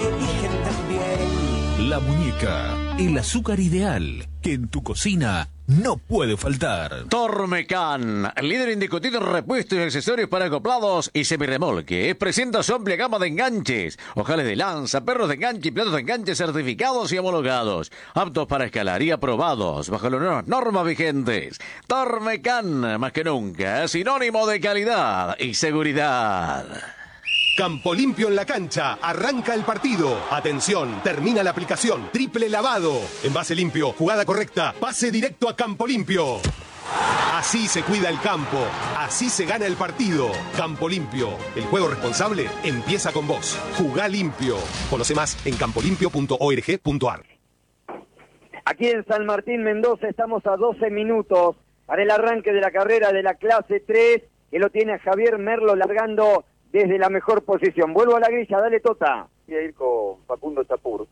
eligen también. La Muñeca, el azúcar ideal que en tu cocina no puede faltar. Tormecan, el líder indiscutido en repuestos y accesorios para acoplados y semirremolque. Presenta su amplia gama de enganches, ojales de lanza, perros de enganche y platos de enganche certificados y homologados, aptos para escalar y aprobados bajo las nuevas normas vigentes. Tormecan, más que nunca, sinónimo de calidad y seguridad. Campo Limpio en la cancha, arranca el partido. Atención, termina la aplicación, triple lavado. Envase limpio, jugada correcta, pase directo a Campo Limpio. Así se cuida el campo, así se gana el partido. Campo Limpio, el juego responsable empieza con vos. Jugá limpio. Conoce más en campolimpio.org.ar. Aquí en San Martín, Mendoza, estamos a 12 minutos para el arranque de la carrera de la clase 3, que lo tiene a Javier Merlo largando desde la mejor posición. Vuelvo a la grilla, dale Tota. Voy a ir con Facundo Chapur.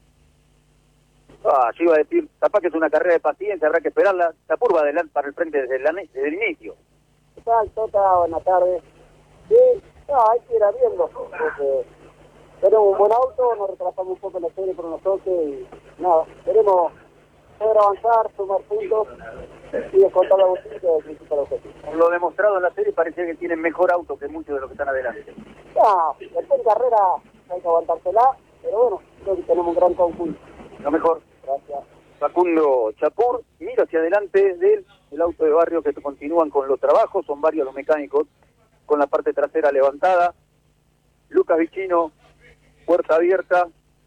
Yo iba a decir, capaz que es una carrera de paciencia, habrá que esperarla. Chapur va adelante para el frente desde el inicio. ¿Qué tal, Tota? Buenas tardes. Sí, hay que ir viendo, porque tenemos un buen auto, nos retrasamos un poco en la serie por nosotros y nada, queremos poder avanzar, sumar puntos y descontar la botella del principal objetivo. Por lo demostrado en la serie, parecía que tienen mejor auto que muchos de los que están adelante. Después en carrera hay que aguantársela, pero bueno, creo que tenemos un gran conjunto. Lo mejor. Gracias. Facundo Chapur, mira hacia adelante de él, el auto de barrio que continúan con los trabajos, son varios los mecánicos con la parte trasera levantada. Lucas Vicino, puerta abierta.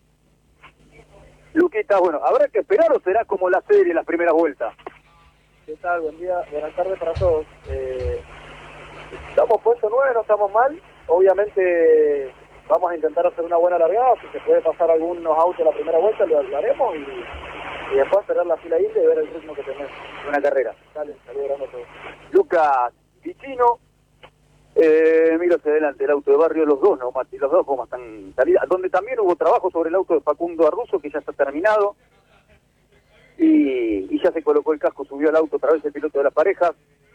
Luquita, bueno, ¿habrá que esperar o será como la serie, las primeras vueltas? ¿Qué tal? Buen día, buenas tardes para todos. Estamos puesto 9, no estamos mal. Obviamente vamos a intentar hacer una buena largada. Si se puede pasar algunos autos la primera vuelta, lo haremos y después esperar la fila india y ver el ritmo que tenemos. Una carrera. Dale, saludos grande a todos. Lucas Vicino, mira hacia adelante el auto de barrio, los dos, ¿no, Mati? Los dos como están salidas, donde también hubo trabajo sobre el auto de Facundo Arruzo, que ya está terminado. Y ya se colocó el casco, subió al auto otra vez el piloto de la pareja.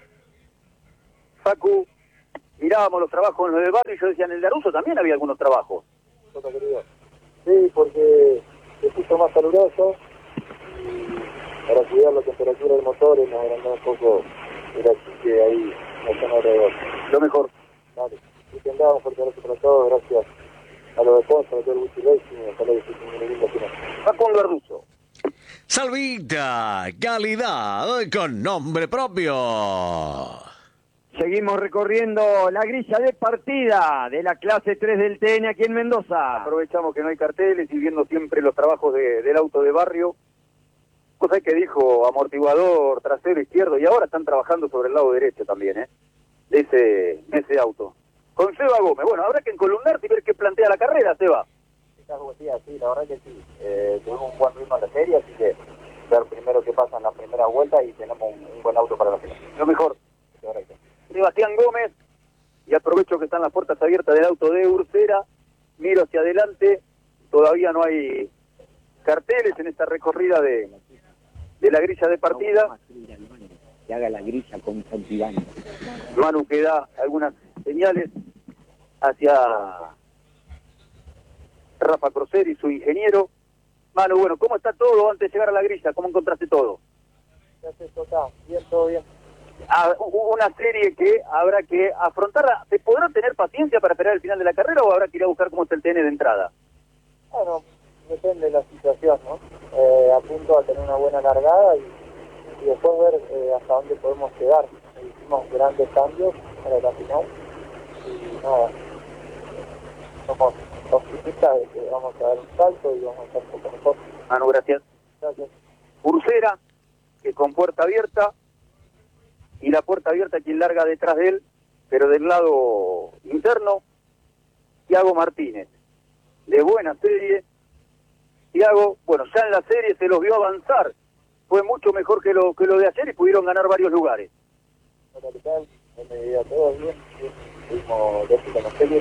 Facu, mirábamos los trabajos en los del barrio y yo decía, en el de Arruzo también había algunos trabajos. Sí, porque se puso más caluroso y para cuidar la temperatura del motor y nos agrandó un poco el achique ahí en la zona alrededor. Lo mejor. Vale, y que andamos porque ahora se trató, gracias a los sponsors, a todo el Wichi Racing, ojalá que se un lindo final. Facundo Arruzo. Salvita, calidad con nombre propio. Seguimos recorriendo la grilla de partida de la clase 3 del TN aquí en Mendoza. Aprovechamos que no hay carteles y viendo siempre los trabajos del auto de barrio. Cosa que dijo amortiguador trasero izquierdo y ahora están trabajando sobre el lado derecho también, de ese auto. Con Seba Gómez, bueno, habrá que encolumnarse y ver qué plantea la carrera, Seba. Sí, la verdad que sí. Tuvimos un buen ritmo en la serie, así que ver primero qué pasa en la primera vuelta y tenemos un buen auto para la final. Lo mejor. Correcto. Sebastián Gómez, y aprovecho que están las puertas abiertas del auto de Ursera, miro hacia adelante, todavía no hay carteles en esta recorrida de la grilla de partida. Que haga la grilla con Santibáñez. Manu que da algunas señales hacia Rafa Crosser y su ingeniero. Manu, bueno, ¿cómo está todo antes de llegar a la grilla? ¿Cómo encontraste todo? Gracias, Tota. Bien, todo bien. Una serie que habrá que afrontarla. ¿Se podrá tener paciencia para esperar el final de la carrera o habrá que ir a buscar cómo está el TN de entrada? Bueno, depende de la situación, ¿no? Apunto a tener una buena largada y después ver hasta dónde podemos llegar. Hicimos grandes cambios para la final y nada, somos optimistas de que vamos a dar un salto y vamos a estar un poco mejor. Manu, gracias. Gracias. Ursera, que con puerta abierta, y la puerta abierta quien larga detrás de él, pero del lado interno, Thiago Martínez. De buena serie. Thiago, bueno, ya en la serie se los vio avanzar. Fue mucho mejor que lo de ayer y pudieron ganar varios lugares. Hola, ¿qué tal? Buen día a todos, bien. Tuvimos éxito en la serie.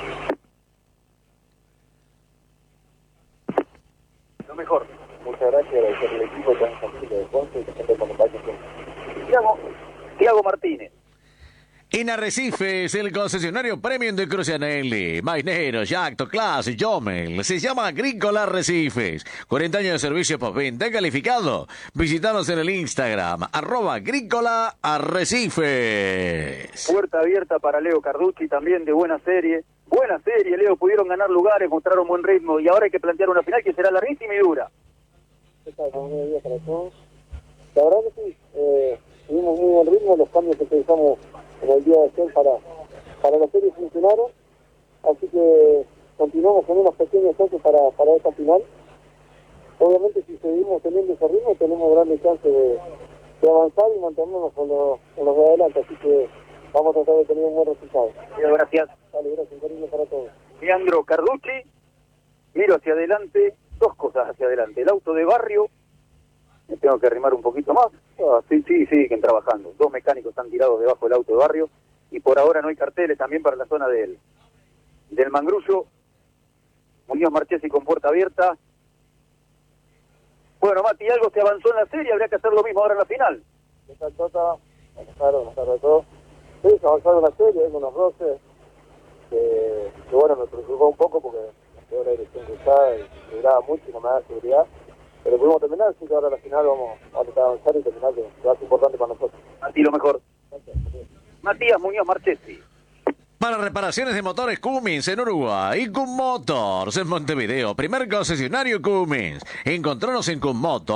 Lo mejor. Muchas gracias, agradecer al equipo, también a de Ponce y que siempre acompaña siempre. Thiago Martínez. En Arrecifes, el concesionario premium de Crucianelli, Mainero, Jacto, Class, Jomel. Se llama Agrícola Arrecifes. 40 años de servicio postventa calificado. Visítanos en el Instagram, @Agrícola Arrecifes. Puerta abierta para Leo Carducci, también de buena serie. Buena serie, Leo, pudieron ganar lugares, mostraron buen ritmo y ahora hay que plantear una final que será larguísima y dura. ¿Qué tal? Buenos días para todos. La verdad que sí, tuvimos muy buen ritmo, los cambios que utilizamos en el día de ayer para la serie funcionaron, así que continuamos con unos pequeños toques para esta final. Obviamente si seguimos teniendo ese ritmo tenemos grandes chances de avanzar y mantenernos con los de adelante, así que vamos a tratar de tener un buen resultado. Gracias. Dale, gracias, un cariño para todos. Leandro Carducci, miro hacia adelante, dos cosas hacia adelante, el auto de barrio, me tengo que arrimar un poquito más, sí, siguen trabajando, dos mecánicos están tirados debajo del auto de barrio y por ahora no hay carteles también para la zona del Mangrullo. Muñoz Marchesi con puerta abierta. Bueno, Mati, algo se avanzó en la serie, habría que hacer lo mismo ahora en la final. ¿Qué tal, Tota? Buenas tardes a todos. Sí, se avanzaron la serie, hay unos roces que bueno, me preocupó un poco porque quedó la dirección cruzada y duraba mucho y no me da seguridad. Pero pudimos terminar, así que ahora a la final vamos a tratar de avanzar y terminar, que va a ser importante para nosotros. A ti lo mejor. Gracias. Matías Muñoz Marchesi. Para reparaciones de motores Cummins en Uruguay y Cum Motors en Montevideo, primer concesionario Cummins. Encontranos en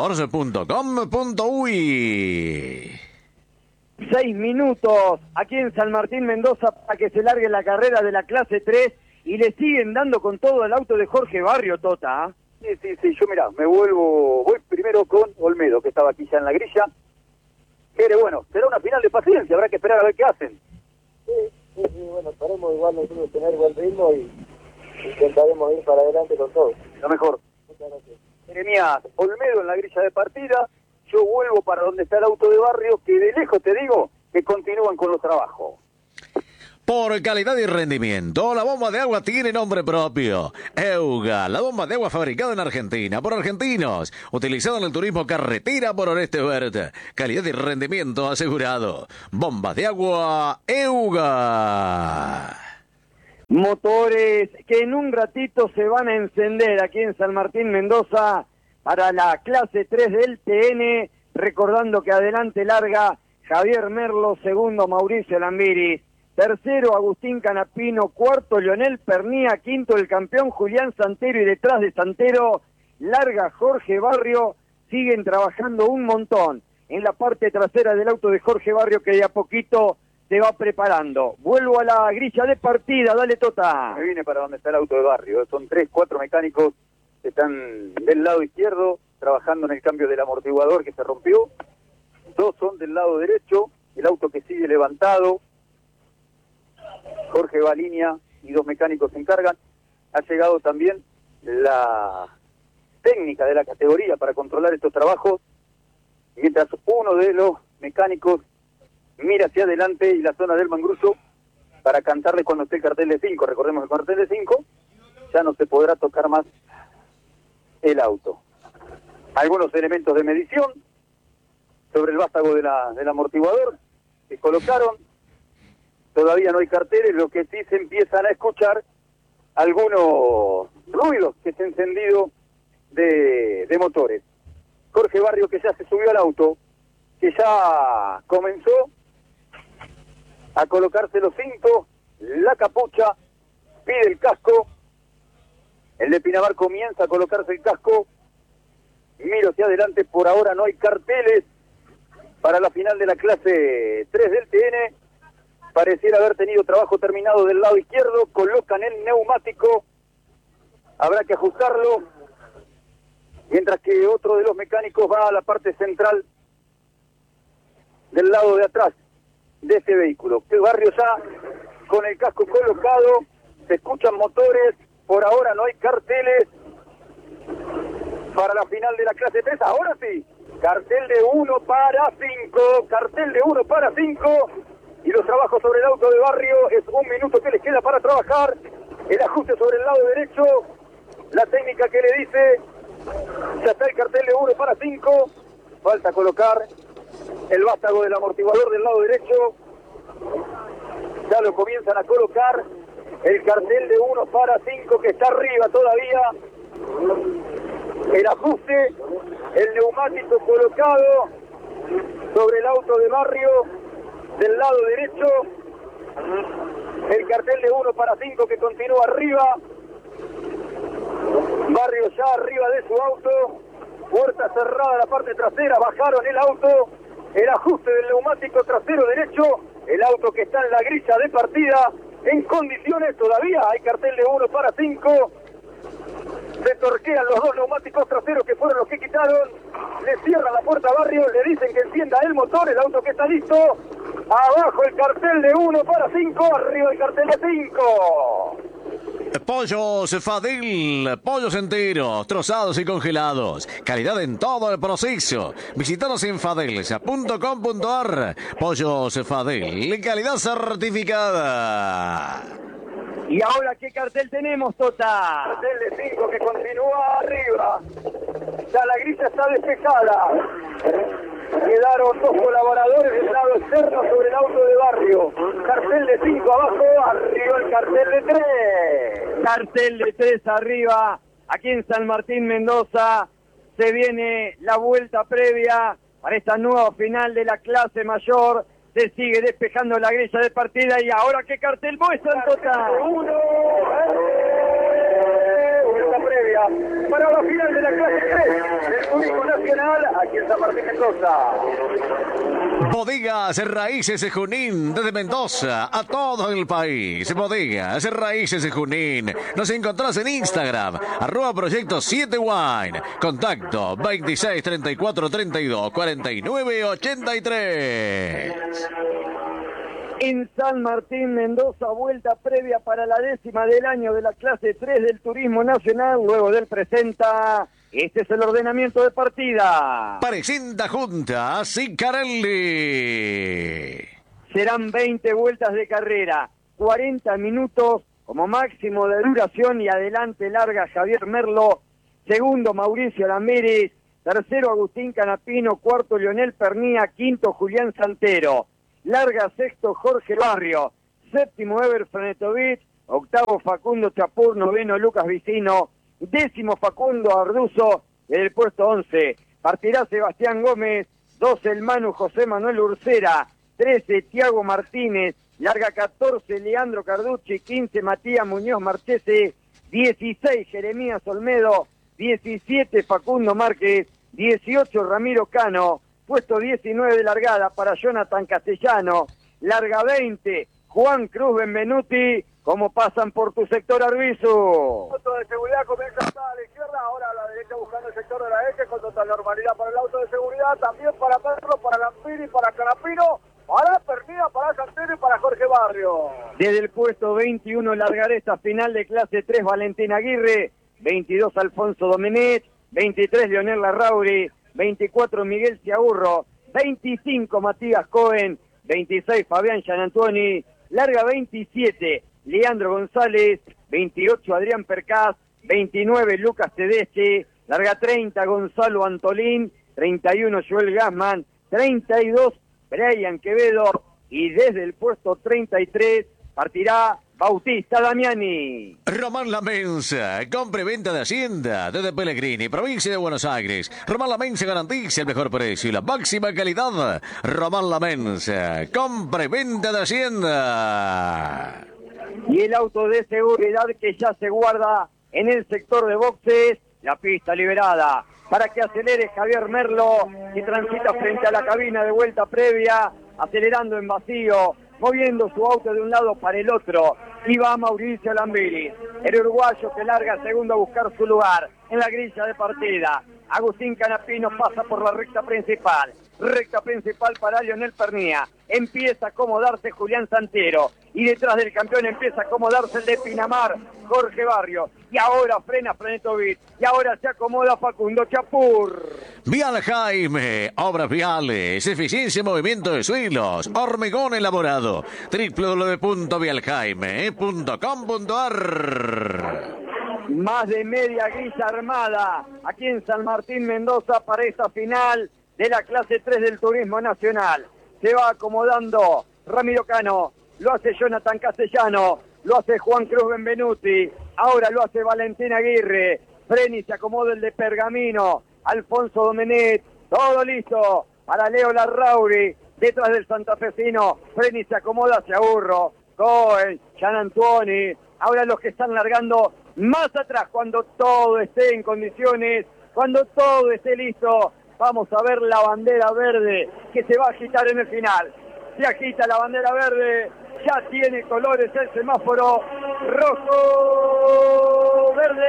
cummotors.com.uy. 6 minutos aquí en San Martín Mendoza para que se largue la carrera de la clase 3 y le siguen dando con todo el auto de Jorge Barrio, Tota. Sí, yo mirá, voy primero con Olmedo, que estaba aquí ya en la grilla. Jere, bueno, será una final de paciencia, habrá que esperar a ver qué hacen. Sí, bueno, esperemos igual nosotros tener buen ritmo y intentaremos ir para adelante con todo. Lo mejor. Muchas gracias. Jeremías, Olmedo en la grilla de partida, yo vuelvo para donde está el auto de barrio, que de lejos te digo que continúan con los trabajos. Por calidad y rendimiento, la bomba de agua tiene nombre propio. Euga, la bomba de agua fabricada en Argentina por argentinos, utilizada en el turismo carretera por Oreste Verde. Calidad y rendimiento asegurado. Bomba de agua Euga. Motores que en un ratito se van a encender aquí en San Martín Mendoza para la clase 3 del TN, recordando que adelante larga Javier Merlo, segundo Mauricio Lambiri, tercero Agustín Canapino, cuarto Leonel Pernía, quinto el campeón Julián Santero y detrás de Santero larga Jorge Barrio. Siguen trabajando un montón en la parte trasera del auto de Jorge Barrio que de a poquito se va preparando. Vuelvo a la grilla de partida, dale Tota. Me vine para donde está el auto de barrio, son 3-4 mecánicos que están del lado izquierdo trabajando en el cambio del amortiguador que se rompió, 2 son del lado derecho, el auto que sigue levantado, Jorge va a línea y 2 mecánicos se encargan. Ha llegado también la técnica de la categoría para controlar estos trabajos, mientras uno de los mecánicos mira hacia adelante y la zona del Mangrullo para cantarle cuando esté el cartel de 5. Recordemos que el cartel de 5 ya no se podrá tocar más el auto. Algunos elementos de medición sobre el vástago del amortiguador se colocaron. Todavía no hay carteles, lo que sí se empiezan a escuchar algunos ruidos que se han encendido de motores. Jorge Barrio, que ya se subió al auto, que ya comenzó a colocarse los cintos, la capucha, pide el casco. El de Pinamar comienza a colocarse el casco. Miro hacia adelante, por ahora no hay carteles para la final de la clase 3 del TN. Pareciera haber tenido trabajo terminado del lado izquierdo, colocan el neumático, habrá que ajustarlo, mientras que otro de los mecánicos va a la parte central del lado de atrás de ese vehículo. El Barrio ya con el casco colocado, se escuchan motores, por ahora no hay carteles para la final de la clase 3, ahora sí, cartel de 1 para 5, cartel de 1 para 5, y los trabajos sobre el auto de Barrio, es 1 minuto que les queda para trabajar, el ajuste sobre el lado derecho, la técnica que le dice, ya está el cartel de 1 para 5, falta colocar el vástago del amortiguador del lado derecho, Ya lo comienzan a colocar. El cartel de 1 para 5 que está arriba todavía. El ajuste, el neumático colocado sobre el auto de Barrio del lado derecho. El cartel de 1 para 5 que continúa arriba. Barrio ya arriba de su auto. Puerta cerrada la parte trasera. Bajaron el auto. El ajuste del neumático trasero derecho. El auto que está en la grilla de partida. En condiciones todavía. Hay cartel de 1 para 5. Se torquean los dos neumáticos traseros que fueron los que quitaron. Le cierran la puerta a Barrio. Le dicen que encienda el motor. El auto que está listo. Abajo el cartel de 1 para 5. Arriba el cartel de 5. Pollos Fadil, pollos enteros, trozados y congelados. Calidad en todo el proceso. Visítanos en fadelsa.com.ar. Pollos Fadil, calidad certificada. ¿Y ahora qué cartel tenemos, Tota? Cartel de 5 que continúa arriba. Ya la grilla está despejada. Quedaron dos colaboradores del lado externo sobre el auto de Barrio. Cartel de 5 abajo, arriba el cartel de 3. Cartel de 3 arriba. Aquí en San Martín, Mendoza, se viene la vuelta previa para esta nueva final de la clase mayor. Se sigue despejando la grilla de partida y ahora qué cartel muestran, Tota. Vuelta previa para la final de la clase 3 del Turismo Nacional aquí en San Martín, Mendoza. Bodegas Raíces de Junín, desde Mendoza a todo el país. Bodegas Raíces de Junín. Nos encontrás en Instagram, @Proyecto 7 Wine. Contacto 26 34 32 49 83. En San Martín, Mendoza, vuelta previa para la 10ª del año de la clase 3 del Turismo Nacional, luego del presenta. Este es el ordenamiento de partida. Presenta Junta Sicarelli. Serán 20 vueltas de carrera, 40 minutos como máximo de duración y adelante larga Javier Merlo, segundo Mauricio Lamérez, tercero Agustín Canapino, cuarto Leonel Pernía, quinto Julián Santero. Larga sexto Jorge Barrio, séptimo Ever Frenetovich, octavo Facundo Chapur, noveno Lucas Vicino, décimo Facundo Arduzo, del puesto 11. Partirá Sebastián Gómez, 12 el Manu José Manuel Ursera, 13 Tiago Martínez, larga 14 Leandro Carducci, 15 Matías Muñoz Marchese, 16 Jeremías Olmedo, 17 Facundo Márquez, 18 Ramiro Cano, puesto 19 de largada para Jonathan Castellano, larga 20, Juan Cruz Benvenuti. ¿Cómo pasan por tu sector, Arbizu? Auto de seguridad comienza a estar a la izquierda, ahora a la derecha buscando el sector de la derecha con total normalidad para el auto de seguridad, también para Pedro, para Lampiri, para Canapino, para Pernía, para Santero y para Jorge Barrio. Desde el puesto 21 largará esta final de clase 3 Valentín Aguirre, 22 Alfonso Domenech, 23 Leonel Larrauri, 24 Miguel Ciaurro, 25 Matías Cohen, 26 Fabián Gianantoni, larga 27 Leandro González, 28 Adrián Percás, 29 Lucas Tedeschi, larga 30 Gonzalo Antolín, 31 Joel Gassman, 32 Brian Quevedo y desde el puesto 33 partirá Bautista Damiani. Román La Mensa, compra y venta de Hacienda, desde Pellegrini, provincia de Buenos Aires. Román La Mensa garantiza el mejor precio y la máxima calidad. Román La Mensa, compra y venta de Hacienda. Y el auto de seguridad que ya se guarda en el sector de boxes, la pista liberada para que acelere Javier Merlo, que transita frente a la cabina de vuelta previa, acelerando en vacío, moviendo su auto de un lado para el otro. Y va Mauricio Lambiri, el uruguayo que larga segundo a buscar su lugar en la grilla de partida. Agustín Canapino pasa por la recta principal para Leonel Pernía. Empieza a acomodarse Julián Santero y detrás del campeón empieza a acomodarse el de Pinamar, Jorge Barrio. Y ahora frena Frenetovich y ahora se acomoda Facundo Chapur. Vial Jaime, obras viales, eficiencia y movimiento de suelos, hormigón elaborado, www.vialjaime.com.ar. Más de media grilla armada aquí en San Martín, Mendoza, para esta final de la clase 3 del Turismo Nacional. Se va acomodando Ramiro Cano, lo hace Jonathan Castellano, lo hace Juan Cruz Benvenuti, ahora lo hace Valentín Aguirre, Freni se acomoda el de Pergamino, Alfonso Domenet, todo listo para Leo Larrauri, detrás del santafesino, Freni se acomoda hacia Urro, Cohen, Gian Antuoni, ahora los que están largando más atrás, cuando todo esté en condiciones, cuando todo esté listo, vamos a ver la bandera verde que se va a agitar en el final. Se agita la bandera verde, ya tiene colores el semáforo, rojo, verde,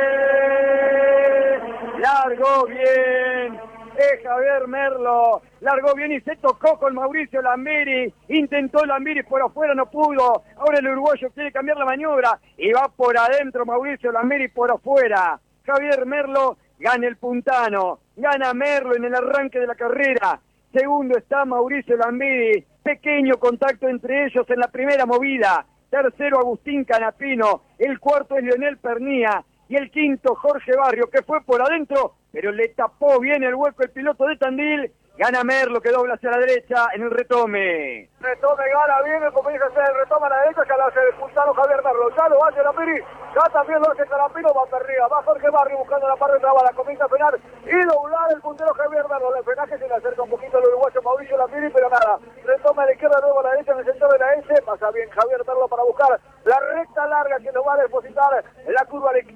largó bien, Javier Merlo, largó bien y se tocó con Mauricio Lambiri, intentó Lambiri por afuera, no pudo, ahora el uruguayo quiere cambiar la maniobra y va por adentro Mauricio Lambiri por afuera, Javier Merlo gana el puntano, gana Merlo en el arranque de la carrera, segundo está Mauricio Lambiri, pequeño contacto entre ellos en la primera movida, tercero Agustín Canapino, el cuarto es Leonel Pernía y el quinto Jorge Barrio que fue por adentro pero le tapó bien el hueco el piloto de Tandil, gana Merlo que dobla hacia la derecha en el retome. Retome gana bien, comienza a hacer el retome a la derecha, ya lo hace el puntano Javier Merlo, ya lo hace Lambiri, ya también lo hace Canapino, va para arriba, va Jorge Barrio buscando la parte de la comienza a frenar y doblar el puntero Javier Merlo, el frenaje se le acerca un poquito al uruguayo Mauricio Lambiri, pero nada, retoma a la izquierda, luego a la derecha en el sector de la S, pasa bien Javier Merlo para buscar la recta larga que lo va a depositar en la curva de...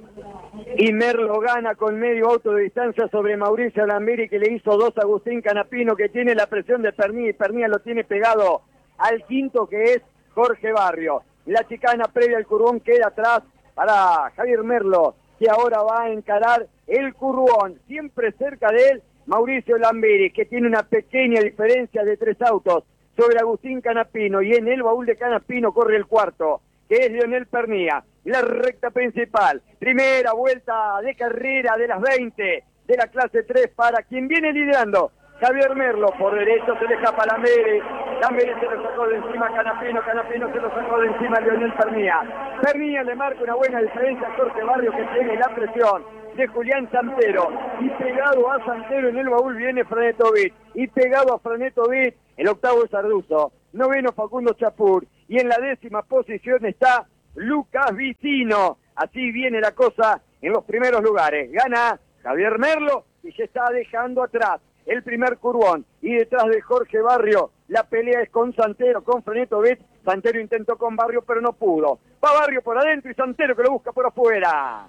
Y Merlo gana con medio auto de distancia sobre Mauricio Lambiri que le hizo 2 a Agustín Canapino que tiene la presión de Pernía y Pernía lo tiene pegado al quinto que es Jorge Barrio. La chicana previa al curvón queda atrás para Javier Merlo que ahora va a encarar el curvón. Siempre cerca de él Mauricio Lambiri que tiene una pequeña diferencia de 3 autos sobre Agustín Canapino y en el baúl de Canapino corre el cuarto que es Leonel Pernía. La recta principal, primera vuelta de carrera de las 20 de la clase 3 para quien viene liderando, Javier Merlo, por derecho se le escapa Lambiri se lo sacó de encima Canapino se lo sacó de encima Leonel Pernía. Pernía le marca una buena diferencia a Jorge Barrio que tiene la presión de Julián Santero y pegado a Santero en el baúl viene Franetovic y pegado a Franetovic el octavo es Sarduzo, noveno Facundo Chapur y en la 10ª posición está Lucas Vicino. Así viene la cosa en los primeros lugares. Gana Javier Merlo y se está dejando atrás el primer curvón. Y detrás de Jorge Barrio la pelea es con Santero, con Franetovic. Santero intentó con Barrio pero no pudo. Va Barrio por adentro y Santero que lo busca por afuera.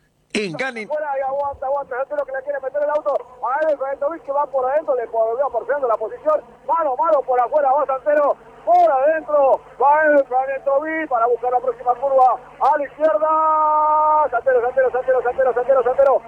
Fuera y aguanta, Santero que le quiere meter el auto. A él Franetovic que va por adentro, le volvió porfiando la posición. Mano por afuera, va Santero. Por adentro, va el Franetovic para buscar la próxima curva a la izquierda. Santero.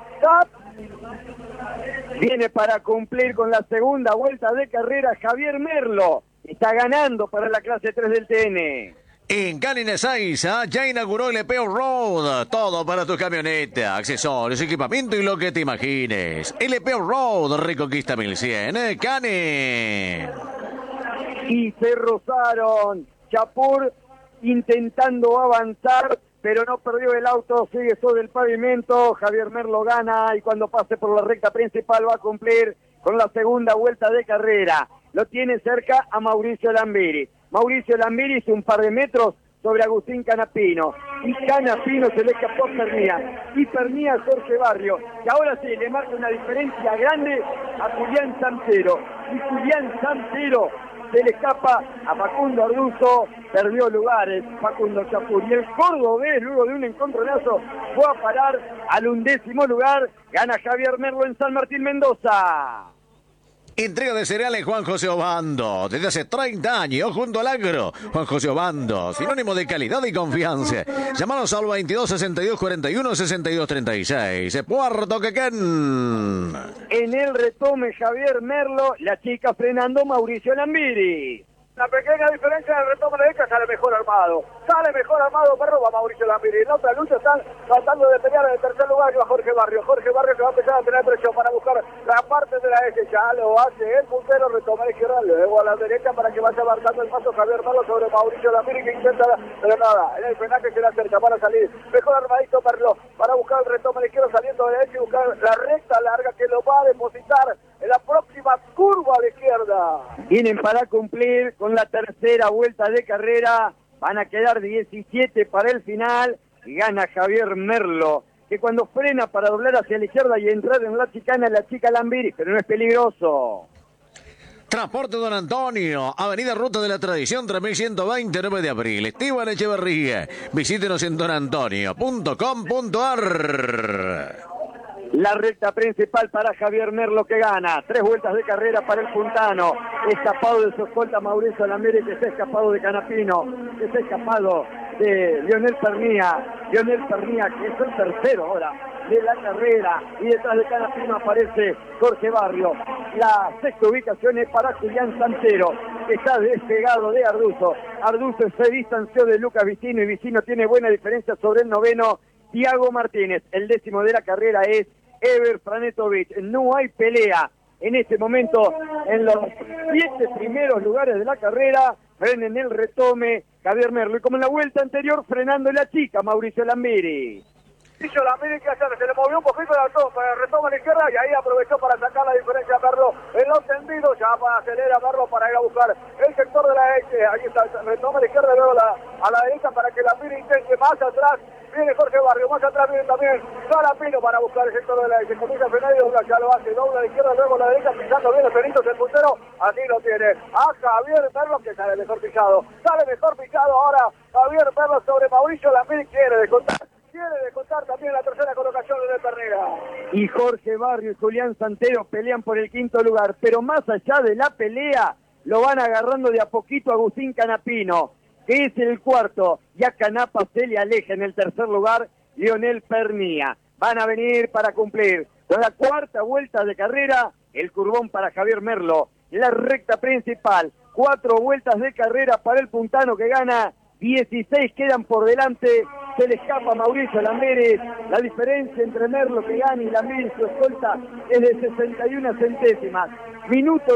Viene para cumplir con la segunda vuelta de carrera Javier Merlo. Está ganando para la clase 3 del TN. En Canin Ezeiza ya inauguró el EPO Road. Todo para tu camioneta, accesorios, equipamiento y lo que te imagines. El EPO Road Reconquista 1100, Canin. Y se rozaron. Chapur intentando avanzar, pero no perdió el auto, sigue sobre el pavimento. Javier Merlo gana y cuando pase por la recta principal va a cumplir con la segunda vuelta de carrera. Lo tiene cerca a Mauricio Lambiri. Mauricio Lambiri hizo un par de metros sobre Agustín Canapino. Y Canapino se le escapó a Pernía. Y Pernía a Jorge Barrio, que ahora sí le marca una diferencia grande a Julián Santero. Y Julián Santero se le escapa a Facundo Arduzo, perdió lugares Facundo Chapur y el cordobés luego de un encontronazo fue a parar al 11º lugar, gana Javier Merlo en San Martín Mendoza. Entrega de cereales Juan José Obando. Desde hace 30 años junto al agro. Juan José Obando, sinónimo de calidad y confianza. Llámanos al 22 62 41 62 36. Puerto Quequén. En el retome Javier Merlo, la chica frenando Mauricio Lambiri. La pequeña diferencia del retome de derecha sale mejor armado. Perro va Mauricio Lambiri. En la otra lucha están tratando de pelear en el tercer lugar y va Jorge Barrio. Jorge Barrio que va a empezar a tener presión para buscar la parte de la S. Ya lo hace el puntero, retoma a la izquierda, luego a la derecha para que vaya abarcando el paso Javier Merlo sobre Mauricio Lambiri que intenta, pero nada, en el frenaje se le acerca para salir. Mejor armadito Merlo para buscar el retome a la izquierda saliendo de la S y buscar la recta larga que lo va a depositar en la próxima curva a la izquierda. Vienen para cumplir con la tercera vuelta de carrera. Van a quedar 17 para el final. Y gana Javier Merlo, que cuando frena para doblar hacia la izquierda y entrar en la chicana, la chica Lambiris, pero no es peligroso. Transporte Don Antonio, Avenida Ruta de la Tradición 3120, 9 de abril. Esteban Echeverría. Visítenos en donantonio.com.ar. La recta principal para Javier Merlo, que gana. 3 vueltas de carrera para el puntano. Escapado de su escolta Mauricio Lambiris, que se ha escapado de Canapino, que se ha escapado de Lionel Pernía. Lionel Pernía, que es el tercero ahora de la carrera. Y detrás de Canapino aparece Jorge Barrio. La sexta ubicación es para Julián Santero, que está despegado de Arduzo. Arduzo se distanció de Lucas Vicino y Vicino tiene buena diferencia sobre el noveno, Tiago Martínez. El décimo de la carrera es Ever Franetovic. No hay pelea en este momento en los 7 primeros lugares de la carrera. Frenen el retome Javier Merlo. Y como en la vuelta anterior, frenando la chica Mauricio Lambiris. Hizo Lambiris, que se le movió un poquito la retoma a la izquierda y ahí aprovechó para sacar la diferencia a Merlo. En los tendidos ya acelera Merlo para ir a buscar el sector de la derecha. Ahí está, retoma a la izquierda, luego a la derecha para que Lambiris intente más atrás. Viene Jorge Barrio, más atrás viene también Canapino para buscar el sector de la derecha. Comienza a frenar y dobla, ya lo hace, dobla a la izquierda, luego a la derecha, pisando bien los peritos el puntero. Así lo tiene a Javier Merlo, que sale mejor pisado. Sale mejor pisado ahora Javier Merlo sobre Mauricio Lambiris. Quiere descontar también la tercera colocación de Pernera. Y Jorge Barrio y Julián Santero pelean por el quinto lugar, pero más allá de la pelea, lo van agarrando de a poquito Agustín Canapino, que es el cuarto, y a Canapa se le aleja en el tercer lugar Lionel Pernía. Van a venir para cumplir con la cuarta vuelta de carrera, el curbón para Javier Merlo, la recta principal, 4 vueltas de carrera para el puntano, que gana 16, quedan por delante. Se le escapa Mauricio Lambiris. La diferencia entre Merlo, que gana, y Lambiris, su escolta, es de 61 centésimas. Minuto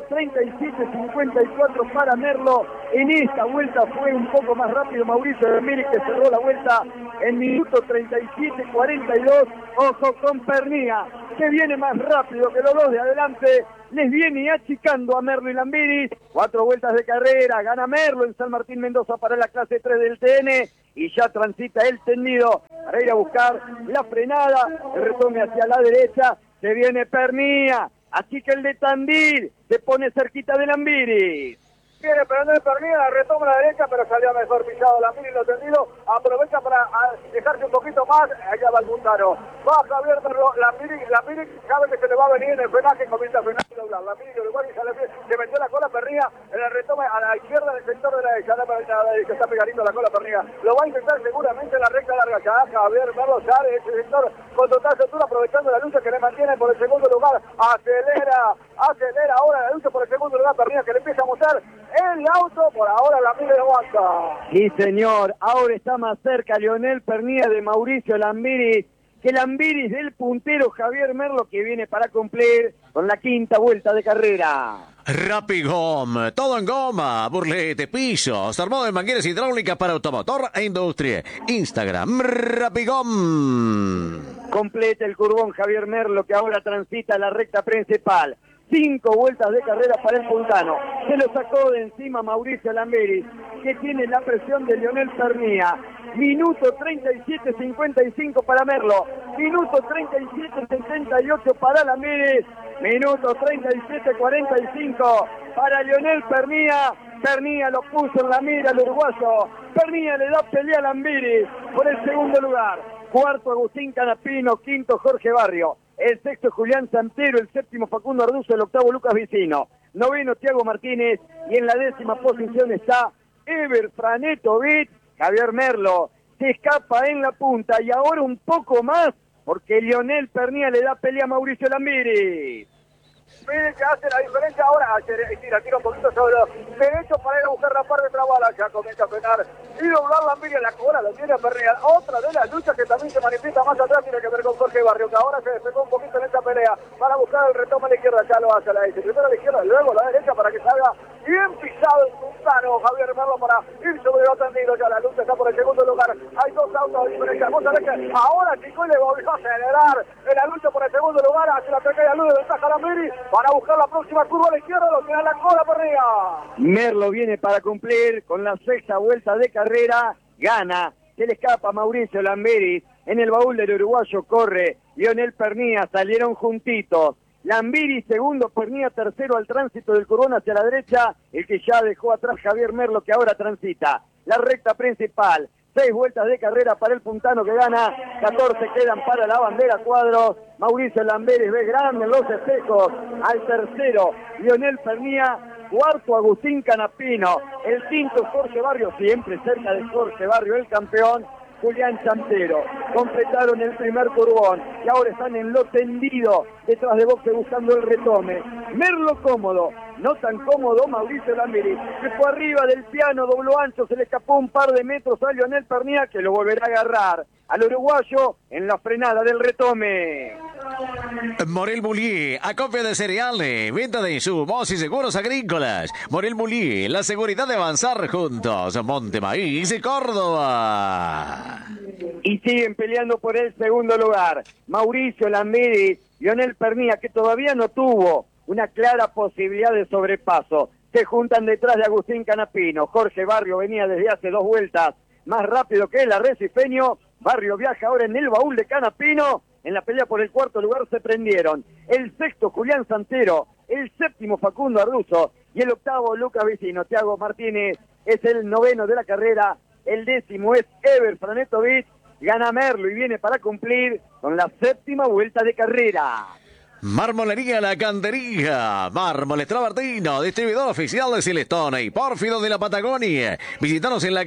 37.54 para Merlo. En esta vuelta fue un poco más rápido Mauricio Lambiris, que cerró la vuelta en minuto 37.42. Ojo con Pernía, que viene más rápido que los dos de adelante. Les viene achicando a Merlo y Lambiris. 4 vueltas de carrera, gana Merlo en San Martín Mendoza para la clase 3 del TN. Y ya transita el tendido para ir a buscar la frenada. El retome hacia la derecha. Se viene Pernía. Así que el de Tandil se pone cerquita de Lambiris. Viene Pernía, retoma la derecha, pero salió mejor pisado Lambiris, lo tendido. Aprovecha para dejarse un poquito más. Allá va el puntano. Va Javier Merlo. Lambiris sabe que se le va a venir en el frenaje. Comienza a frenar y doblar. Lambiris lo igual y sale bien. Se metió la cola Pernía en el retome a la izquierda del sector de la derecha. Se está pegadito la cola Pernía. Lo va a intentar seguramente en la recta larga. Ya Javier Merlo sale ese sector con total altura, aprovechando la lucha que le mantiene por el segundo lugar. Acelera ahora la lucha por el segundo lugar. Pernía, que le empieza a mostrar el auto. Por ahora Lambiris aguanta. Sí, señor. Ahora está más cerca Lionel Pernía de Mauricio Lambiris que Lambiris del puntero Javier Merlo, que viene para cumplir con la quinta vuelta de carrera. Rapigom, todo en goma, burlete, pisos, armado de mangueras hidráulicas para automotor e industria. Instagram, Rapigom. Completa el curbón Javier Merlo, que ahora transita la recta principal. 5 vueltas de carrera para el puntano. Se lo sacó de encima Mauricio Lambiris, que tiene la presión de Lionel Pernía. Minuto 37.55 para Merlo. Minuto 37.78 para Lambiris. Minuto 37.45 para Lionel Pernía. Pernía lo puso en la mira al uruguayo. Pernía le da pelea a Lambiris por el segundo lugar. Cuarto Agustín Canapino, quinto Jorge Barrio. El sexto Julián Santero, el séptimo Facundo Arduzo, el octavo Lucas Vicino. Noveno Tiago Martínez y en la 10ª posición está Ever Franetovic. Javier Merlo se escapa en la punta y ahora un poco más porque Lionel Pernía le da pelea a Mauricio Lambiris. Miren que hace la diferencia ahora. Tira un poquito sobre derecho para ir a buscar la parte de Trabala. Ya comienza a frenar y doblar Lambiris en la cola. Lo tiene Pernía. Otra de las luchas que también se manifiesta más atrás tiene que ver con Jorge Barrio, que ahora se despegó un poquito en esta pelea para buscar el retome a la izquierda. Ya lo hace a la derecha. Primero a la izquierda, luego a la derecha para que salga bien pisado el puntano Javier Merlo para ir sobre los tendidos. Ya la lucha está por el segundo lugar. Hay 2 autos de diferencia. Vamos a ver que ahora Chico le volvió a acelerar en la lucha por el segundo lugar. Hace la pequeña luz de ventaja a Lambiris. para buscar la próxima curva a la izquierda, lo tiene a la cola por arriba. Merlo viene para cumplir con la sexta vuelta de carrera, gana, se le escapa Mauricio Lamberis, en el baúl del uruguayo corre Lionel Pernía, salieron juntitos. Lamberis segundo, Pernía tercero al tránsito del Curvón hacia la derecha, el que ya dejó atrás Javier Merlo que ahora transita la recta principal. 6 vueltas de carrera para el puntano que gana, 14 quedan para la bandera cuadros. Mauricio Lamberis ve grande en los espejos al tercero, Lionel Pernía, cuarto Agustín Canapino, el quinto Jorge Barrio, siempre cerca de Jorge Barrio el campeón, Julián Chantero. Completaron el primer curvón y ahora están en lo tendido detrás de boxe buscando el retome. Merlo cómodo, no tan cómodo Mauricio Lamberis, que fue arriba del piano, dobló ancho, se le escapó un par de metros a Lionel Pernía, que lo volverá a agarrar al uruguayo en la frenada del retome. Morel Mullier, acopio de cereales, venta de insumos y seguros agrícolas. Morel Mullier, la seguridad de avanzar juntos. Monte Maíz y Córdoba. Y siguen peleando por el segundo lugar. Mauricio Lamberis, Lionel Pernía, que todavía no tuvo una clara posibilidad de sobrepaso. Se juntan detrás de Agustín Canapino. Jorge Barrio venía desde hace 2 vueltas más rápido que el arrecifeño. Barrio viaja ahora en el baúl de Canapino. En la pelea por el cuarto lugar se prendieron el sexto Julián Santero, el séptimo Facundo Arduzo y el octavo Lucas Vicino. Thiago Martínez es el noveno de la carrera, el décimo es Ever Franetovic. Gana Merlo y viene para cumplir con la séptima vuelta de carrera. Marmolería La Cantería, Mármoles Travertino, distribuidor oficial de Silestone y Pórfido de la Patagonia. Visítanos en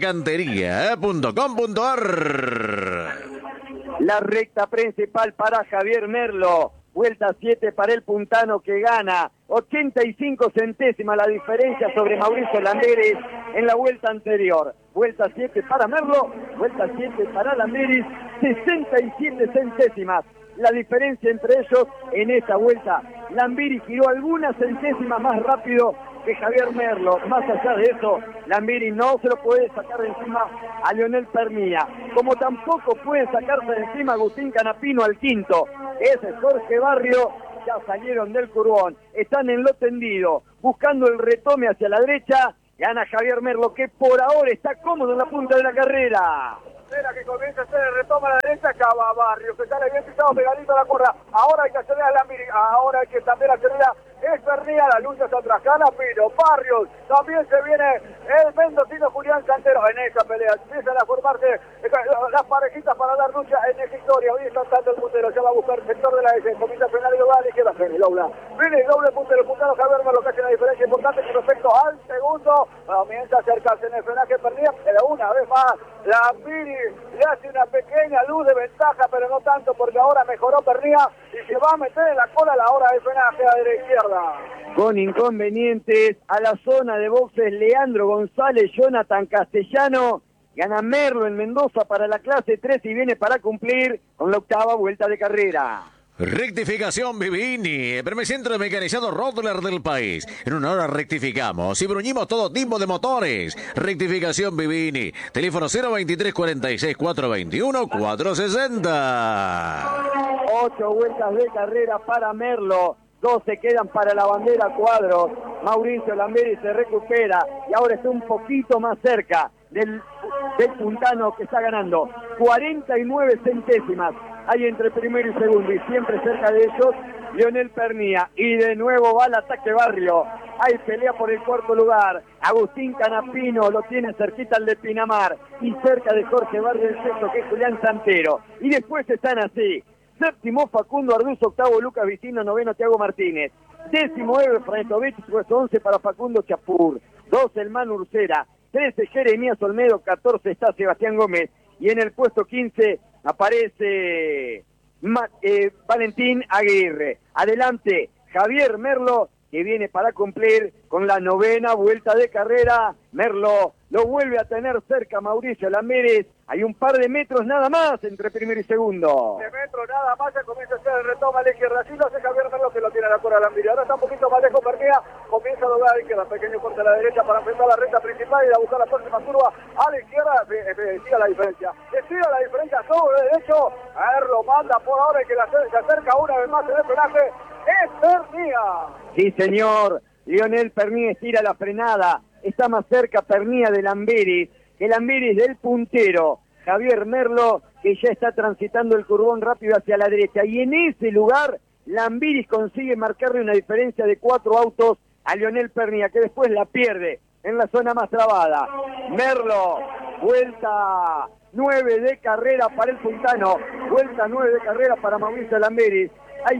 lacantería.com.ar. La recta principal para Javier Merlo, vuelta 7 para el puntano que gana, 85 centésimas la diferencia sobre Mauricio Lamberis en la vuelta anterior. Vuelta 7 para Merlo, vuelta 7 para Lamberis, 67 centésimas. La diferencia entre ellos en esta vuelta. Lamberis giró algunas centésimas más rápido que Javier Merlo. Más allá de eso, Lamberis no se lo puede sacar de encima a Lionel Pernía. Como tampoco puede sacarse de encima a Agustín Canapino al quinto. Ese es Jorge Barrio. Ya salieron del curvón. Están en lo tendido, buscando el retome hacia la derecha. Gana Javier Merlo, que por ahora está cómodo en la punta de la carrera. Espera que comienza a hacer el retoma a la derecha, acaba Barrio, que sale bien pisado pegadito a la curva. Ahora hay que acelerar a Lamberis, ahora hay que también acelerar. Es Pernía, la lucha está atrás, Canapino, Barrios, también se viene el mendocino Julián Santero en esa pelea. Empiezan a formarse las parejitas para dar lucha en esta historia. Hoy está tanto el puntero, ya va a buscar el sector de la S, comienza a frenar y doblar a la izquierda, frena y dobla. Viene y doble puntero, el puntero Javier Merlo, que hace una diferencia importante con respecto al segundo. Comienza a acercarse en el frenaje Pernía, pero una vez más, Lamberis le hace una pequeña luz de ventaja, pero no tanto porque ahora mejoró Pernía y se va a meter en la cola a la hora del frenaje a la izquierda. Con inconvenientes a la zona de boxes Leandro González, Jonathan Castellano. Gana Merlo en Mendoza para la clase 3 y viene para cumplir con la octava vuelta de carrera. Rectificación Vivini, el primer centro mecanizado Rottler del país. En una hora rectificamos y bruñimos todo tipo de motores. Rectificación Vivini, teléfono 023 46 421 460. 8 vueltas de carrera para Merlo. 12 quedan para la bandera cuadros. Mauricio Lamberis se recupera y ahora está un poquito más cerca del puntano que está ganando. 49 centésimas hay entre primero y segundo y siempre cerca de ellos Lionel Pernía. Y de nuevo va al ataque Barrio. Hay pelea por el cuarto lugar. Agustín Canapino lo tiene cerquita al de Pinamar y cerca de Jorge Barrio el sexto, que es Julián Santero. Y después están así: séptimo Facundo Arduzo, octavo Lucas Vicino, noveno Thiago Martínez, décimo Ever Franetovic, puesto 11 para Facundo Chapur, 12 el Manu Ursera, 13 Jeremías Olmedo, 14 está Sebastián Gómez y en el puesto 15 aparece Valentín Aguirre. Adelante Javier Merlo, que viene para cumplir con la novena vuelta de carrera. Merlo lo vuelve a tener cerca Mauricio Lamberis. Hay un par de metros nada más entre primero y segundo. De metros nada más, ya comienza a hacer el retoma a la izquierda. Así lo hace Javier Merlo, que lo tiene a la cola Lamberis. Ahora está un poquito más lejos Pernía. Comienza a doblar a la izquierda. Pequeño corte a la derecha para enfrentar la recta principal y a buscar la próxima curva a la izquierda. Siga la diferencia. Siga la diferencia sobre derecho. A ver, lo manda por ahora y que se acerca una vez más en el frenaje. es Pernía. Sí, señor. Lionel Pernía estira la frenada. Está más cerca Pernía de Lambiris que Lambiris del puntero. Javier Merlo, que ya está transitando el curbón rápido hacia la derecha. Y en ese lugar, Lambiris consigue marcarle una diferencia de 4 autos a Lionel Pernía, que después la pierde en la zona más trabada. Merlo, vuelta 9 de carrera para el puntano, vuelta 9 de carrera para Mauricio Lambiris. Hay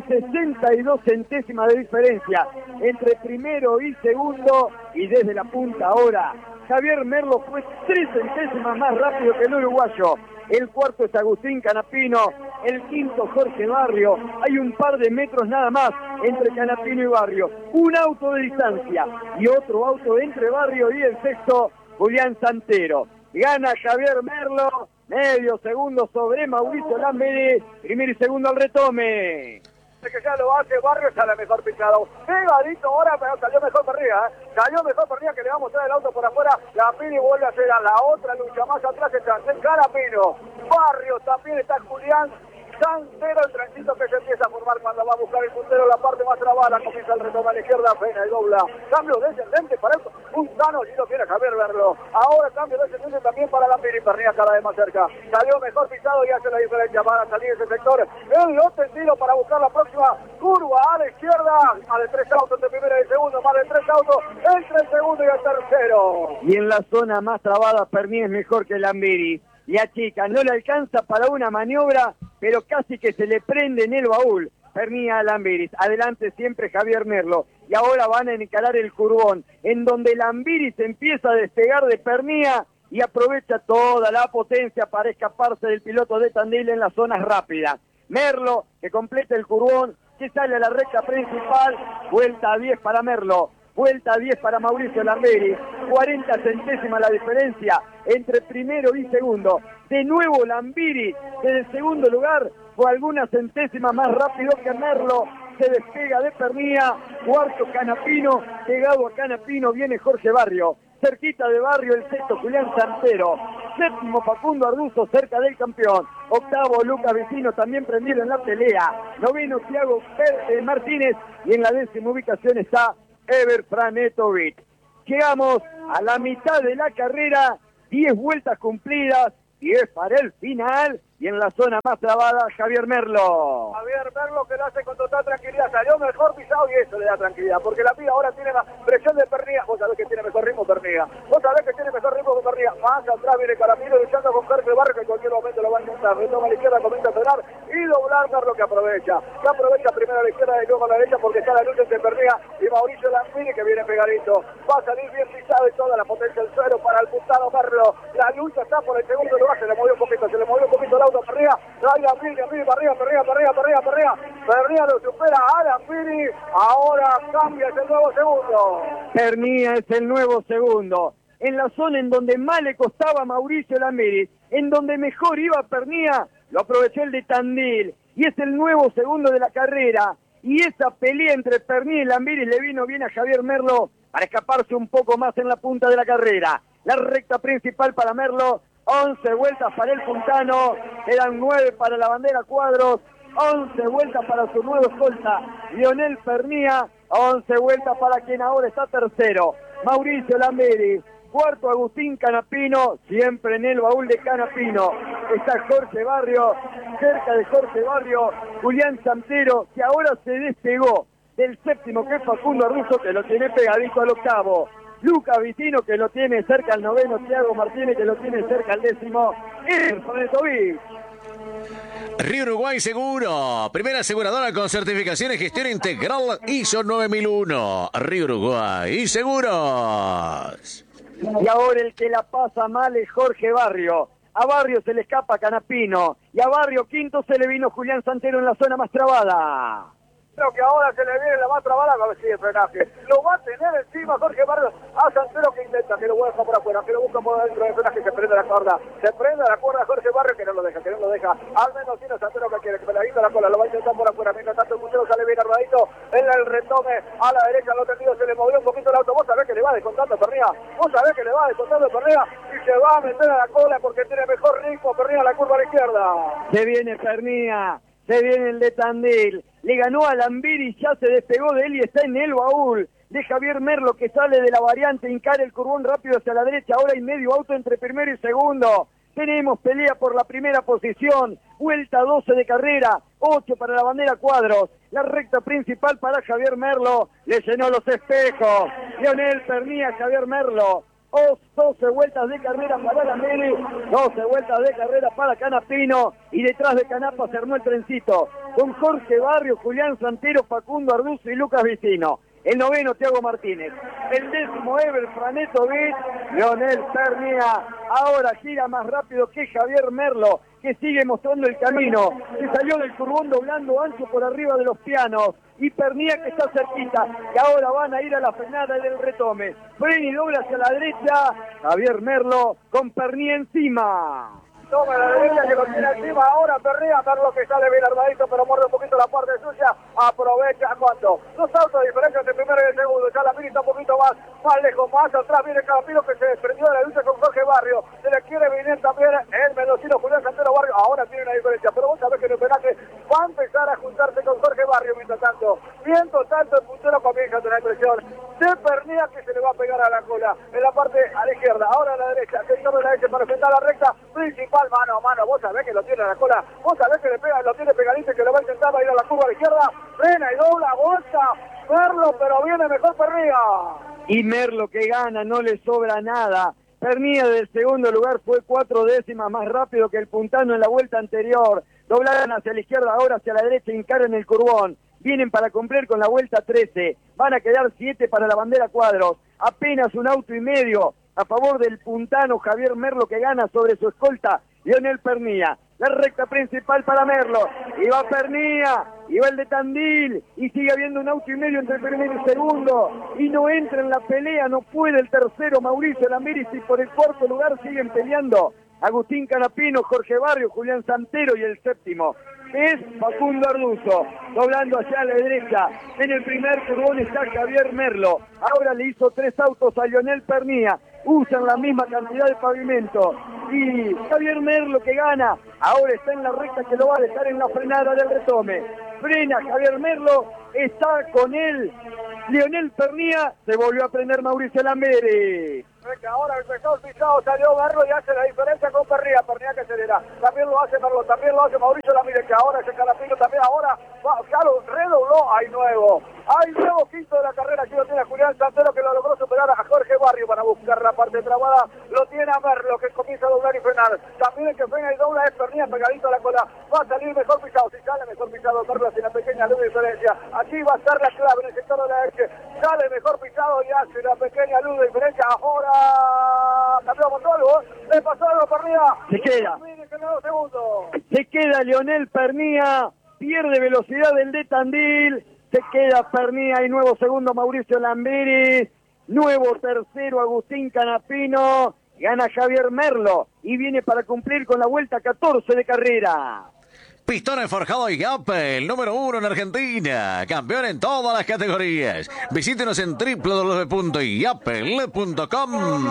62 centésimas de diferencia entre primero y segundo, y desde la punta ahora Javier Merlo fue 3 centésimas más rápido que el uruguayo. El cuarto es Agustín Canapino, el quinto Jorge Barrio. Hay un par de metros nada más entre Canapino y Barrio. Un auto de distancia y otro auto entre Barrio y el sexto, Julián Santero. Gana Javier Merlo, medio segundo sobre Mauricio Lambiris, primero y segundo al retome. Que ya lo hace Barrio, ya la mejor picado. Pegadito ahora, pero salió mejor Pernía, Salió mejor Pernía, que le va a mostrar el auto por afuera. Lambiris vuelve a hacer a la otra lucha. Más atrás está Canapino. Barrio, también está Julián Santero, el trencito que se empieza a formar cuando va a buscar el puntero, la parte más trabada, comienza el retoma a la izquierda, frena y dobla. Cambio descendente para el puntano, y lo quiere Javier Merlo. Ahora cambio descendente también para Lambiris, Pernía cada vez más cerca. Salió mejor pisado y hace la diferencia para salir ese sector. El lote tiro para buscar la próxima curva a la izquierda. Más de 3 autos de primera y segundo, más de 3 autos entre el segundo y el tercero. Y en la zona más trabada, Pernía es mejor que Lambiris. Y a Chica no le alcanza para una maniobra, pero casi que se le prende en el baúl. Pernía a Lambiris, adelante siempre Javier Merlo. Y ahora van a encarar el curbón, en donde Lambiris empieza a despegar de Pernía y aprovecha toda la potencia para escaparse del piloto de Tandil en las zonas rápidas. Merlo, que completa el curbón, que sale a la recta principal, vuelta a 10 para Merlo. Vuelta a 10 para Mauricio Lambiris, 40 centésimas la diferencia entre primero y segundo. De nuevo Lambiris, desde el segundo lugar, fue algunas centésimas más rápido que Merlo. Se despega de Pernía, cuarto Canapino, pegado a Canapino viene Jorge Barrio. Cerquita de Barrio el sexto Julián Santero. Séptimo Facundo Arduzo cerca del campeón. Octavo Lucas Vicino también prendido en la pelea. Noveno Thiago Martínez y en la 10ª ubicación está Ever Franetovic. Llegamos a la mitad de la carrera, 10 vueltas cumplidas, 10 para el final, y en la zona más trabada, Javier Merlo. Javier Merlo, que lo hace con total tranquilidad, salió mejor pisado y eso le da tranquilidad, porque la pida ahora tiene la presión de Pernía. Vos sabés que tiene mejor ritmo Pernía, vos sabés que tiene mejor ritmo que Pernía. Más atrás viene Canapino luchando con Jorge Barrio, que en cualquier momento lo va a intentar. Retoma a la izquierda, comienza a frenar y doblar. Merlo que aprovecha primero a la izquierda y luego a la derecha, porque está la lucha entre Pernía y Mauricio Lambiris, que viene pegadito. Va a salir bien pisado y toda la potencia del suelo para el puntado Merlo. La lucha está por el segundo lugar, se le movió un poquito el auto a Pernía. Lambiris para arriba, Pernía lo supera a Lambiris. Ahora cambia, es el nuevo segundo. Pernía es el nuevo segundo. En la zona en donde más le costaba a Mauricio Lambiris, en donde mejor iba Pernía, lo aprovechó el de Tandil. Y es el nuevo segundo de la carrera. Y esa pelea entre Pernía y Lambiris le vino bien a Javier Merlo para escaparse un poco más en la punta de la carrera. La recta principal para Merlo, 11 vueltas para el puntano, quedan 9 para la bandera Cuadros, 11 vueltas para su nuevo escolta, Lionel Pernía, 11 vueltas para quien ahora está tercero, Mauricio Lambiris. Cuarto Agustín Canapino, siempre en el baúl de Canapino. Está Jorge Barrio, cerca de Jorge Barrio, Julián Santero, que ahora se despegó del séptimo, que es Facundo Arduzo, que lo tiene pegadito al octavo. Lucas Vicino, que lo tiene cerca al noveno. Thiago Martínez, que lo tiene cerca al décimo. Franetovic. Río Uruguay Seguro, primera aseguradora con certificación y gestión integral ISO 9001. Río Uruguay Seguros. Y ahora el que la pasa mal es Jorge Barrio. A Barrio se le escapa Canapino. Y a Barrio quinto se le vino Julián Santero en la zona más trabada. Creo que ahora se le viene la más trabada, a ver si el frenaje lo va a tener encima Jorge Barrio a Santero, que intenta, que lo vuelva por afuera, que lo busca por dentro del frenaje, se prende la cuerda Jorge Barrio, que no lo deja, al menos tiene Santero, que quiere que peladito la cola, lo va a intentar por afuera, mientras tanto el puntero sale bien armadito en el retome a la derecha, al otro tendido se le movió un poquito el auto. Vos sabés que le va descontando Pernía, y se va a meter a la cola porque tiene mejor ritmo Pernía a la curva a la izquierda. Se viene Pernía, Se viene el de Tandil. Le ganó a Lambiri, ya se despegó de él y está en el baúl de Javier Merlo, que sale de la variante, encara el curbón rápido hacia la derecha. Ahora hay medio auto entre primero y segundo. Tenemos pelea por la primera posición. Vuelta 12 de carrera, 8 para la bandera Cuadros. La recta principal para Javier Merlo. Le llenó los espejos. Lionel Pernía, Javier Merlo. 12 vueltas de carrera para la Meli, 12 vueltas de carrera para Canapino, y detrás de Canapa se armó el trencito con Jorge Barrio, Julián Santero, Facundo Arduzo y Lucas Vicino. El noveno, Thiago Martínez. El décimo, Ever Franeto Bit. Lionel Pernía ahora gira más rápido que Javier Merlo, que sigue mostrando el camino. Se salió del curbón doblando ancho por arriba de los pianos. Y Pernía, que está cerquita, que ahora van a ir a la frenada del retome. Frena y dobla hacia la derecha. Javier Merlo con Pernía encima. Toma la derecha que lo tiene encima ahora Pernía, Merlo que sale bien armadito pero muerde un poquito la parte suya, aprovecha cuando dos autos de diferencia entre el primero y el segundo, ya la mira está un poquito más lejos, más atrás viene Canapino que se desprendió de la lucha con Jorge Barrio, se le quiere venir también el mendocino Julián Santero Barrio, ahora tiene una diferencia, pero vos sabés que en el penaje va a empezar a juntarse con Jorge Barrio mientras tanto, viendo tanto el puntero comienza a tener presión de Pernía que se le va a pegar a la cola, en la parte a la izquierda, ahora a la derecha, sector de la derecha para enfrentar la recta principal, mano a mano, vos sabés que lo tiene a la cola, vos sabés que le pega, lo tiene pegadito y que lo va a intentar ir a la curva a la izquierda, frena y dobla, bolsa, Merlo, pero viene mejor Pernía. Y Merlo que gana, no le sobra nada. Pernía del segundo lugar fue 4 décimas más rápido que el puntano en la vuelta anterior. Doblaron hacia la izquierda, ahora hacia la derecha, encaran el curbón. Vienen para cumplir con la vuelta 13. Van a quedar 7 para la bandera Cuadros. Apenas un auto y medio a favor del puntano Javier Merlo, que gana sobre su escolta Lionel Pernía. La recta principal para Merlo. Y va Pernía, y va el de Tandil, y sigue habiendo un auto y medio entre el primero y el segundo. Y no entra en la pelea, no puede el tercero Mauricio Lambiris, y por el cuarto lugar siguen peleando Agustín Canapino, Jorge Barrio, Julián Santero, y el séptimo es Facundo Arduzo, doblando hacia la derecha. En el primer curbón está Javier Merlo. Ahora le hizo 3 autos a Lionel Pernía. Usan la misma cantidad de pavimento. Y Javier Merlo que gana. Ahora está en la recta que lo va a dejar en la frenada del retome. Frena Javier Merlo. Está con él Lionel Pernía. Se volvió a prender Mauricio Lamberi. Ahora el mejor pisado salió Merlo y hace la diferencia con Pernía. Pernía que acelera. También lo hace Merlo, también lo hace Mauricio Lamire, que ahora ese Canapino también ahora ya lo redobló. Hay nuevo quinto de la carrera. Aquí lo tiene Julián Santero, que lo logró superar a Jorge Barrio para buscar la parte trabada. Lo tiene a Merlo, que comienza a doblar y frenar. También el que frena y dobla es Pernía, pegadito a la cola. Va a salir mejor pisado. Si sale mejor pisado Merlo, sin la pequeña luz de diferencia. Aquí va a estar la clave en el sector de la derecha. Sale mejor pisado y hace la pequeña luz de diferencia. Ahora cambió Montalvo, le pasó algo Pernía. Se queda. Se queda Lionel Pernía, pierde velocidad el de Tandil, se queda Pernía y nuevo segundo Mauricio Lambiris, nuevo tercero Agustín Canapino, gana Javier Merlo y viene para cumplir con la vuelta 14 de carrera. Pistones Forjado y Yapel, el número 1 en Argentina, campeón en todas las categorías. Visítenos en www.yapel.com.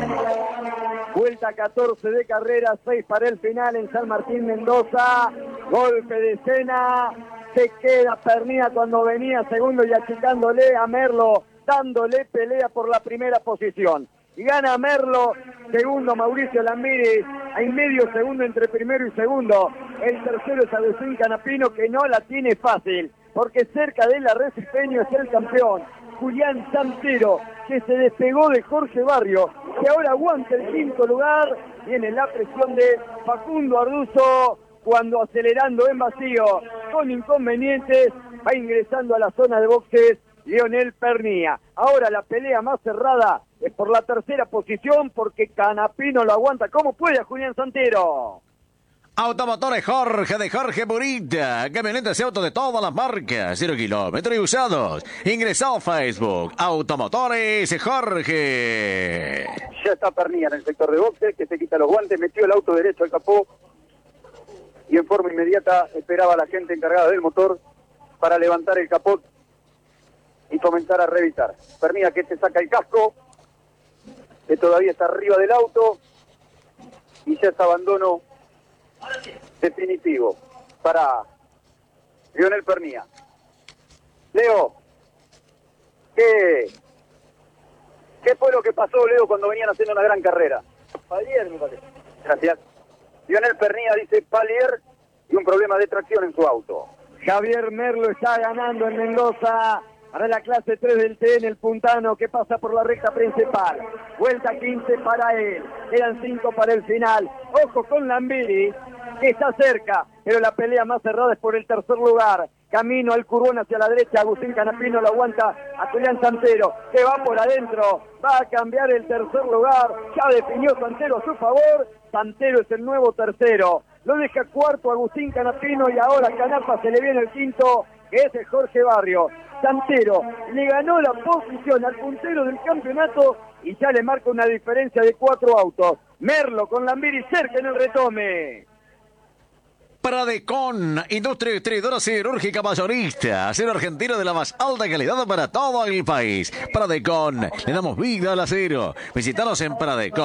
Vuelta 14 de carrera, 6 para el final en San Martín Mendoza. Golpe de escena, se queda Pernía cuando venía segundo y achicándole a Merlo, dándole pelea por la primera posición. Y gana Merlo, segundo Mauricio Lambiris, hay medio segundo entre primero y segundo. El tercero es Agustín Canapino, que no la tiene fácil, porque cerca de él Arrecife es el campeón. Julián Santero, que se despegó de Jorge Barrio, que ahora aguanta el quinto lugar. Viene la presión de Facundo Arduzo, cuando acelerando en vacío, con inconvenientes, va ingresando a la zona de boxes Lionel Pernía. Ahora la pelea más cerrada es por la tercera posición, porque Canapino lo aguanta como puede a Julián Santero. Automotores Jorge, de Jorge Burita. Camionetas y autos de todas las marcas. 0 kilómetros y usados. Ingresado a Facebook. Automotores Jorge. Ya está Pernía en el sector de boxe, que se quita los guantes, metió el auto derecho al capó y en forma inmediata esperaba a la gente encargada del motor para levantar el capó y comenzar a revisar. Pernía que se saca el casco, que todavía está arriba del auto, y ya es abandono definitivo para Lionel Pernía. Leo, ¿qué fue lo que pasó, Leo, cuando venían haciendo una gran carrera? Palier, me parece. Gracias. Lionel Pernía dice Palier y un problema de tracción en su auto. Javier Merlo está ganando en Mendoza para la clase 3 del TN, el puntano que pasa por la recta principal. Vuelta 15 para él, quedan 5 para el final. Ojo con Lambiri, que está cerca, pero la pelea más cerrada es por el tercer lugar. Camino al curvón hacia la derecha, Agustín Canapino lo aguanta a Julián Santero, que va por adentro, va a cambiar el tercer lugar, ya definió Santero a su favor, Santero es el nuevo tercero, lo deja cuarto Agustín Canapino y ahora Canapa se le viene el quinto, que es el Jorge Barrio. Santero le ganó la posición al puntero del campeonato y ya le marca una diferencia de 4 autos. Merlo con Lambiri cerca en el retome. Pradecon, industria distribuidora siderúrgica mayorista, acero argentino de la más alta calidad para todo el país. Pradecon, le damos vida al acero. Visítanos en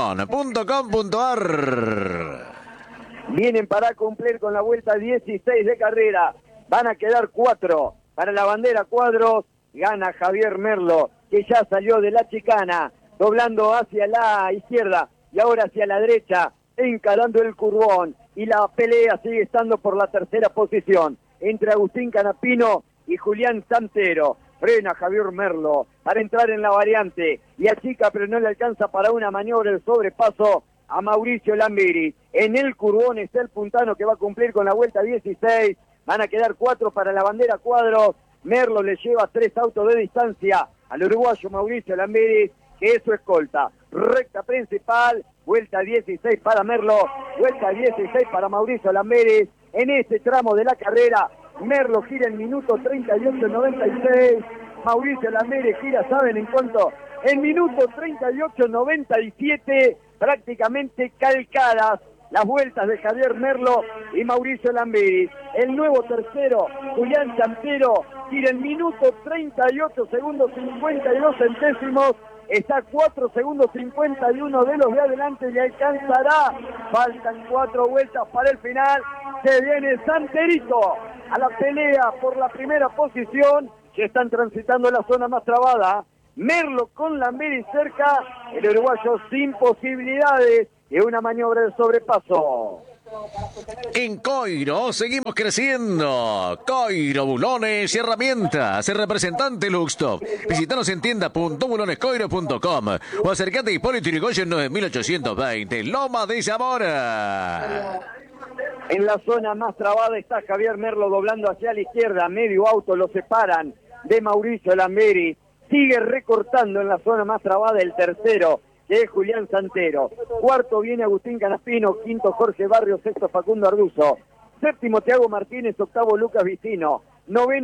pradecon.com.ar. Vienen para cumplir con la vuelta 16 de carrera. Van a quedar 4 para la bandera cuadros. Gana Javier Merlo, que ya salió de la chicana, doblando hacia la izquierda y ahora hacia la derecha, encarando el curvón. Y la pelea sigue estando por la tercera posición entre Agustín Canapino y Julián Santero. Frena Javier Merlo para entrar en la variante y achica, pero no le alcanza para una maniobra el sobrepaso a Mauricio Lambiri. En el curvón está el puntano que va a cumplir con la vuelta 16. Van a quedar 4 para la bandera cuadros. Merlo le lleva 3 autos de distancia al uruguayo Mauricio Lambiri, que es su escolta. Recta principal, vuelta 16 para Merlo, vuelta 16 para Mauricio Lambiri. En este tramo de la carrera, Merlo gira en minuto 38.96. Mauricio Lambiri gira, ¿saben en cuánto? En minuto 38.97, prácticamente calcadas las vueltas de Javier Merlo y Mauricio Lambiri. El nuevo tercero, Julián Santero, gira en minuto 38 segundos 52 centésimos. Está 4 segundos 51 de los de adelante y alcanzará. Faltan 4 vueltas para el final. Se viene Santerito a la pelea por la primera posición. Que están transitando la zona más trabada. Merlo con Lambiri cerca. El uruguayo sin posibilidades y una maniobra de sobrepaso. En Coiro seguimos creciendo. Coiro, bulones y herramientas. El representante Luxtop. Visítanos en tienda.bulonescoiro.com o acercate a Hipólito Yrigoyen 9820, Loma de Zamora. En la zona más trabada está Javier Merlo doblando hacia la izquierda. Medio auto lo separan de Mauricio Lambiri. Sigue recortando en la zona más trabada el tercero, que es Julián Santero. Cuarto viene Agustín Canapino, quinto Jorge Barrio, sexto Facundo Arduzo, séptimo Thiago Martínez, octavo Lucas Vicino, noveno